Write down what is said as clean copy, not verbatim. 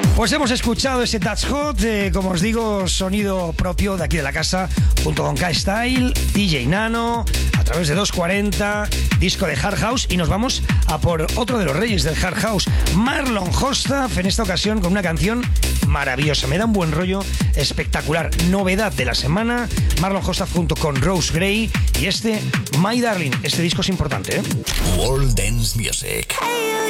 Pues hemos escuchado ese That's Hot, como os digo, sonido propio de aquí de la casa, junto con K-Style, DJ Nano, a través de 240, disco de Hard House, y nos vamos a por otro de los reyes del Hard House, Marlon Hostaf, en esta ocasión con una canción maravillosa, me da un buen rollo espectacular, novedad de la semana, Marlon Hostaf junto con Rose Gray y My Darling, este disco es importante, ¿eh? World Dance Music.